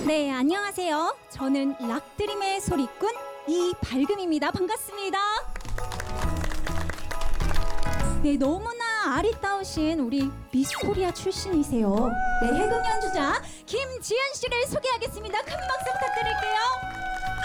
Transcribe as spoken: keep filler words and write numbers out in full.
네, 안녕하세요. 저는 락드림의 소리꾼 이발금입니다. 반갑습니다. 네, 너무나 아리따우신 우리 미스 코리아 출신이세요. 네, 해금 연주자 김지은 씨를 소개하겠습니다. 큰 박수 부탁드릴게요.